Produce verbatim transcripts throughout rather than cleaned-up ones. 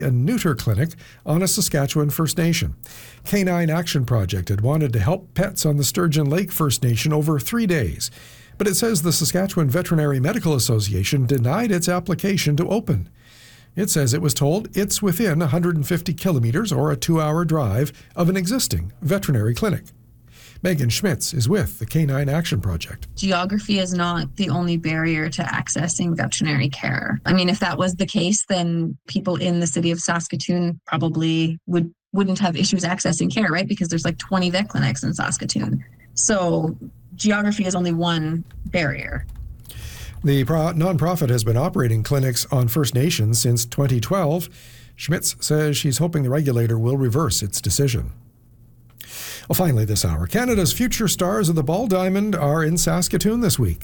a neuter clinic on a Saskatchewan First Nation. Canine Action Project had wanted to help pets on the Sturgeon Lake First Nation over three days, but it says the Saskatchewan Veterinary Medical Association denied its application to open. It says it was told it's within one hundred fifty kilometers or a two-hour drive of an existing veterinary clinic. Megan Schmitz is with the Canine Action Project. Geography is not the only barrier to accessing veterinary care. I mean, if that was the case, then people in the city of Saskatoon probably would, wouldn't have issues accessing care, right? Because there's like twenty vet clinics in Saskatoon. So geography is only one barrier. The pro- nonprofit has been operating clinics on First Nations since twenty twelve. Schmitz says she's hoping the regulator will reverse its decision. Well, finally this hour, Canada's future stars of the ball diamond are in Saskatoon this week.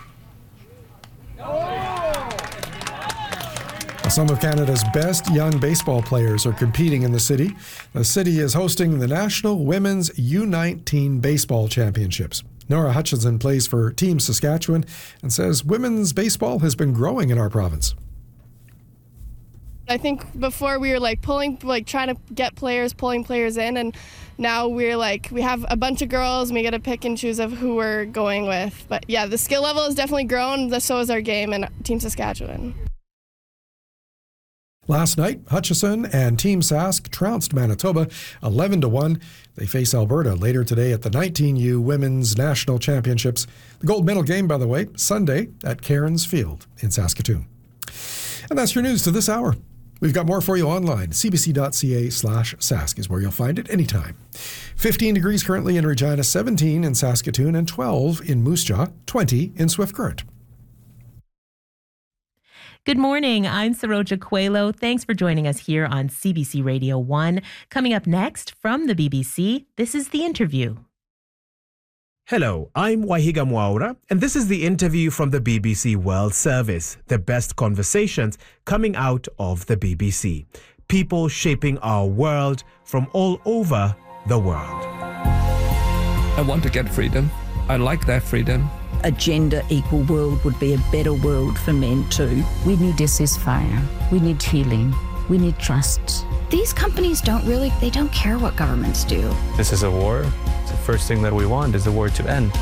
Some of Canada's best young baseball players are competing in the city. The city is hosting the National Women's U nineteen Baseball Championships. Nora Hutchinson plays for Team Saskatchewan and says women's baseball has been growing in our province. I think before we were like pulling, like trying to get players, pulling players in, and now we're like, we have a bunch of girls and we get to pick and choose of who we're going with. But yeah, the skill level has definitely grown, so has our game and Team Saskatchewan. Last night, Hutchison and Team Sask trounced Manitoba eleven to one. They face Alberta later today at the nineteen U Women's National Championships. The gold medal game, by the way, Sunday at Cairns Field in Saskatoon. And that's your news to this hour. We've got more for you online. c b c dot c a slash sask is where you'll find it anytime. fifteen degrees currently in Regina, seventeen in Saskatoon, and twelve in Moose Jaw, twenty in Swift Current. Good morning. I'm Saroja Coelho. Thanks for joining us here on C B C Radio one. Coming up next from the B B C, this is The Interview. Hello, I'm Wahiga Mwaura, and this is The Interview from the B B C World Service, the best conversations coming out of the B B C. People shaping our world from all over the world. I want to get freedom. I like that freedom. A gender equal world would be a better world for men too. We need a ceasefire. We need healing. We need trust. These companies don't really, they don't care what governments do. This is a war. The first thing that we want is the war to end.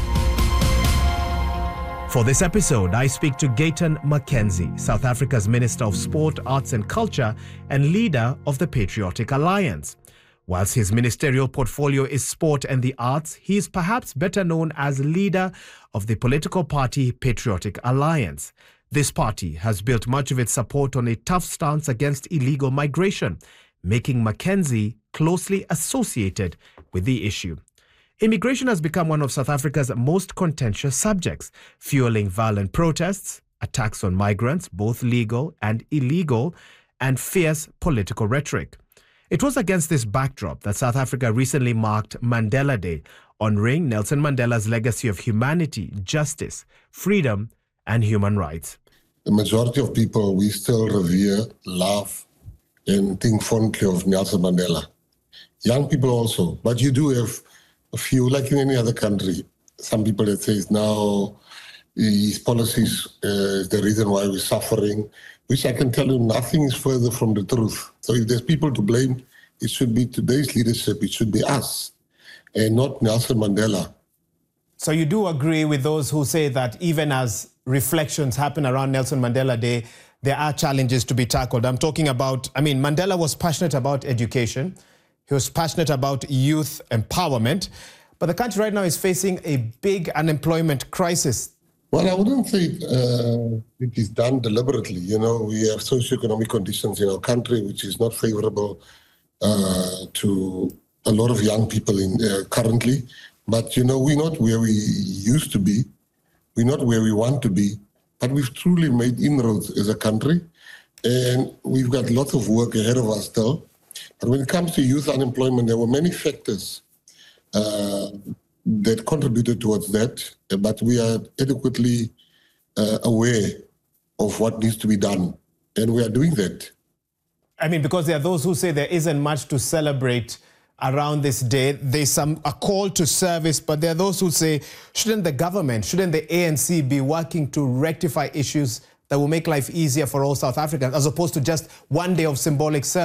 For this episode, I speak to Gayton McKenzie, South Africa's Minister of Sport, Arts and Culture and leader of the Patriotic Alliance. Whilst his ministerial portfolio is sport and the arts, he is perhaps better known as leader of the political party Patriotic Alliance. This party has built much of its support on a tough stance against illegal migration, making McKenzie closely associated with the issue. Immigration has become one of South Africa's most contentious subjects, fueling violent protests, attacks on migrants, both legal and illegal, and fierce political rhetoric. It was against this backdrop that South Africa recently marked Mandela Day, honouring Nelson Mandela's legacy of humanity, justice, freedom, and human rights. The majority of people, we still revere, love, and think fondly of Nelson Mandela. Young people also, but you do have a few, like in any other country, some people that say now his policies uh, is the reason why we're suffering, which I can tell you nothing is further from the truth. So if there's people to blame, it should be today's leadership, it should be us, and not Nelson Mandela. So you do agree with those who say that even as reflections happen around Nelson Mandela Day, there are challenges to be tackled. I'm talking about, I mean, Mandela was passionate about education. He was passionate about youth empowerment. But the country right now is facing a big unemployment crisis. Well, I wouldn't say uh, it is done deliberately. You know, we have socioeconomic conditions in our country which is not favorable uh, to a lot of young people in uh, currently. But, you know, we're not where we used to be. We're not where we want to be. But we've truly made inroads as a country. And we've got lots of work ahead of us still. But when it comes to youth unemployment, there were many factors uh, that contributed towards that. But we are adequately uh, aware of what needs to be done. And we are doing that. I mean, because there are those who say there isn't much to celebrate around this day. There's some a call to service, but there are those who say, shouldn't the government, shouldn't the A N C be working to rectify issues that will make life easier for all South Africans, as opposed to just one day of symbolic service?